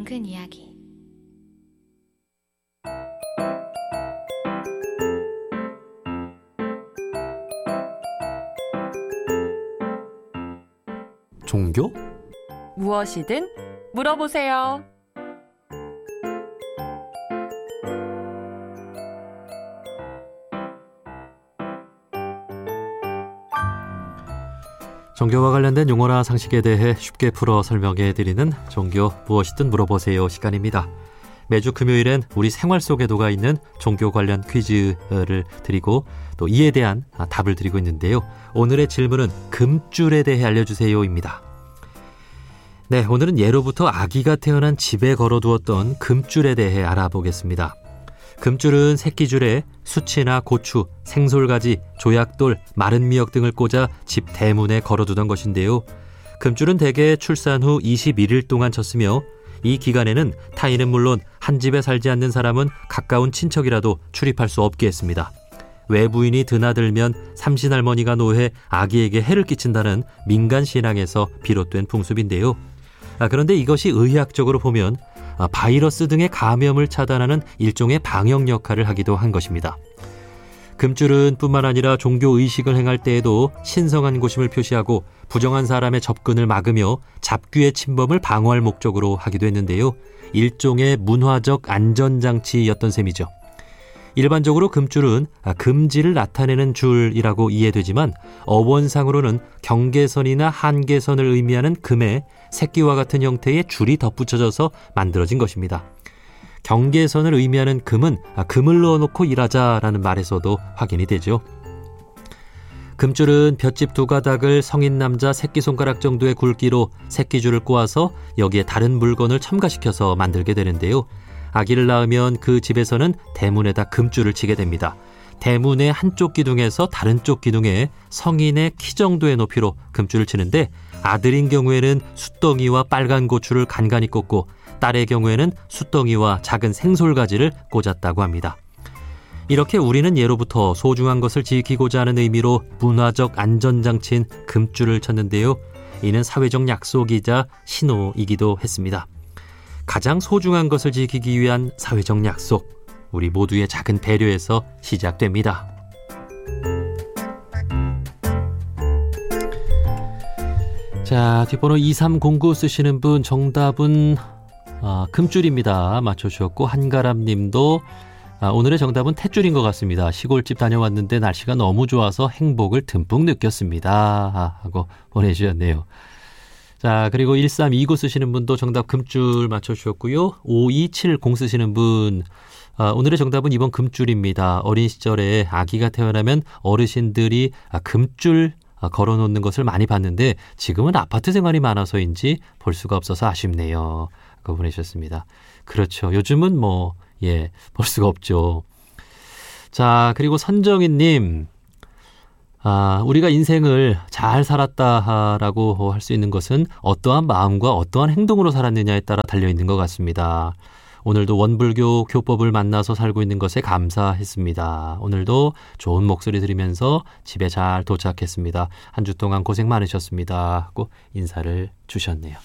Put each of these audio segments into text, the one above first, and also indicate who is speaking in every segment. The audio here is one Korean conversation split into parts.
Speaker 1: 둥근 이야기.
Speaker 2: 종교?
Speaker 3: 무엇이든 물어보세요.
Speaker 2: 종교와 관련된 용어나 상식에 대해 쉽게 풀어 설명해드리는 종교 무엇이든 물어보세요 시간입니다. 매주 금요일엔 우리 생활 속에 녹아 있는 종교 관련 퀴즈를 드리고 또 이에 대한 답을 드리고 있는데요. 오늘의 질문은 금줄에 대해 알려주세요입니다. 네, 오늘은 예로부터 아기가 태어난 집에 걸어두었던 금줄에 대해 알아보겠습니다. 금줄은 새끼줄에 수치나 고추, 생솔가지, 조약돌, 마른 미역 등을 꽂아 집 대문에 걸어두던 것인데요. 금줄은 대개 출산 후 21일 동안 쳤으며 이 기간에는 타인은 물론 한 집에 살지 않는 사람은 가까운 친척이라도 출입할 수 없게 했습니다. 외부인이 드나들면 삼신할머니가 노해 아기에게 해를 끼친다는 민간 신앙에서 비롯된 풍습인데요. 그런데 이것이 의학적으로 보면 바이러스 등의 감염을 차단하는 일종의 방역 역할을 하기도 한 것입니다. 금줄은 뿐만 아니라 종교 의식을 행할 때에도 신성한 곳임을 표시하고 부정한 사람의 접근을 막으며 잡귀의 침범을 방어할 목적으로 하기도 했는데요. 일종의 문화적 안전장치였던 셈이죠. 일반적으로 금줄은 금지를 나타내는 줄이라고 이해되지만 어원상으로는 경계선이나 한계선을 의미하는 금에 새끼와 같은 형태의 줄이 덧붙여져서 만들어진 것입니다. 경계선을 의미하는 금은 금을 넣어놓고 일하자라는 말에서도 확인이 되죠. 금줄은 볏짚 두 가닥을 성인 남자 새끼손가락 정도의 굵기로 새끼줄을 꼬아서 여기에 다른 물건을 첨가시켜서 만들게 되는데요. 아기를 낳으면 그 집에서는 대문에다 금줄을 치게 됩니다. 대문의 한쪽 기둥에서 다른 쪽 기둥에 성인의 키 정도의 높이로 금줄을 치는데 아들인 경우에는 숫덩이와 빨간 고추를 간간히 꽂고 딸의 경우에는 숫덩이와 작은 생솔가지를 꽂았다고 합니다. 이렇게 우리는 예로부터 소중한 것을 지키고자 하는 의미로 문화적 안전장치인 금줄을 쳤는데요. 이는 사회적 약속이자 신호이기도 했습니다. 가장 소중한 것을 지키기 위한 사회적 약속, 우리 모두의 작은 배려에서 시작됩니다. 자, 뒷번호 2309 쓰시는 분 정답은 금줄입니다. 맞춰주셨고 한가람님도 오늘의 정답은 탯줄인 것 같습니다. 시골집 다녀왔는데 날씨가 너무 좋아서 행복을 듬뿍 느꼈습니다. 하고 보내주셨네요. 자, 그리고 1329 쓰시는 분도 정답 금줄 맞춰주셨고요. 5270 쓰시는 분 오늘의 정답은 2번 금줄입니다. 어린 시절에 아기가 태어나면 어르신들이 금줄 걸어놓는 것을 많이 봤는데 지금은 아파트 생활이 많아서인지 볼 수가 없어서 아쉽네요. 그거 보내주셨습니다. 그렇죠. 요즘은 볼 수가 없죠. 자, 그리고 선정희님, 우리가 인생을 잘 살았다라고 할 수 있는 것은 어떠한 마음과 어떠한 행동으로 살았느냐에 따라 달려있는 것 같습니다. 오늘도 원불교 교법을 만나서 살고 있는 것에 감사했습니다. 오늘도 좋은 목소리 들으면서 집에 잘 도착했습니다. 한 주 동안 고생 많으셨습니다. 하고 인사를 주셨네요.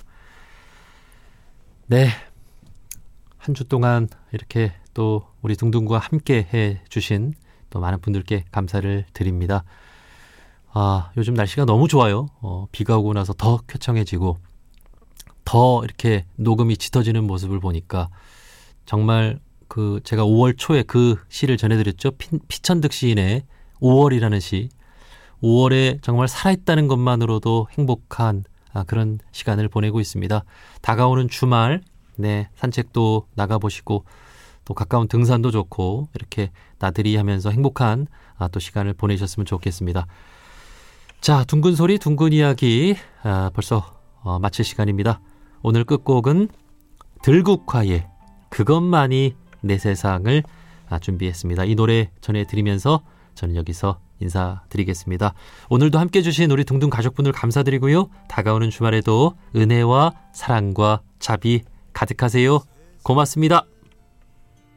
Speaker 2: 네, 한 주 동안 이렇게 또 우리 둥둥과 함께 해주신 또 많은 분들께 감사를 드립니다. 요즘 날씨가 너무 좋아요. 비가 오고 나서 더 쾌청해지고 더 이렇게 녹음이 짙어지는 모습을 보니까 정말 제가 5월 초에 그 시를 전해드렸죠. 피천득 시인의 5월이라는 시. 5월에 정말 살아있다는 것만으로도 행복한 그런 시간을 보내고 있습니다. 다가오는 주말, 산책도 나가보시고 또 가까운 등산도 좋고 이렇게 나들이 하면서 행복한 또 시간을 보내셨으면 좋겠습니다. 자, 둥근 소리 둥근 이야기 벌써 마칠 시간입니다. 오늘 끝곡은 들국화의 그것만이 내 세상을 준비했습니다. 이 노래 전해드리면서 저는 여기서 인사드리겠습니다. 오늘도 함께해 주신 우리 둥둥 가족분들 감사드리고요. 다가오는 주말에도 은혜와 사랑과 자비 가득하세요. 고맙습니다.